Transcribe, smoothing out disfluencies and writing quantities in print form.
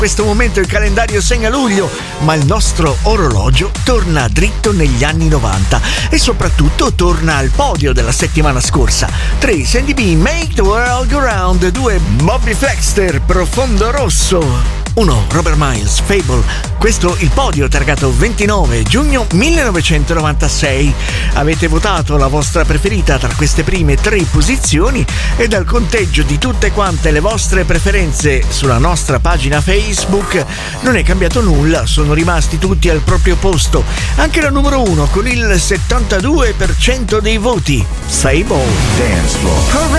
questo momento il calendario segna luglio, ma il nostro orologio torna dritto negli anni 90 e soprattutto torna al podio della settimana scorsa. 3 Sandy B, Make the World Go Round, 2 Bobby Flexter, Profondo Rosso, 1 Robert Miles, Fable. Questo il podio targato 29 giugno 1996. Avete votato la vostra preferita tra queste prime 3 posizioni e dal conteggio di tutte quante le vostre preferenze sulla nostra pagina Facebook non è cambiato nulla, sono rimasti tutti al proprio posto. Anche la numero 1 con il 72% dei voti, Fable. Dance Floor.